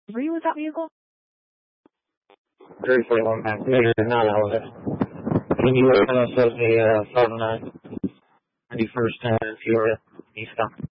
Agree with that vehicle? 341 back later, not all of it. Can you open us as a 509 91st Peoria, East Stop?